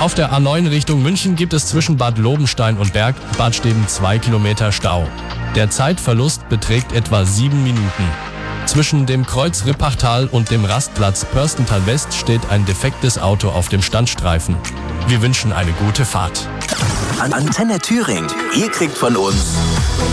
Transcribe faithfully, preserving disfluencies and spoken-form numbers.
Auf der A neun Richtung München gibt es zwischen Bad Lobenstein und Berg Badsteben zwei Kilometer Stau. Der Zeitverlust beträgt etwa sieben Minuten. Zwischen dem Kreuz Rippachtal und dem Rastplatz Pörstental West steht ein defektes Auto auf dem Standstreifen. Wir wünschen eine gute Fahrt. Antenne Thüringen. Ihr kriegt von uns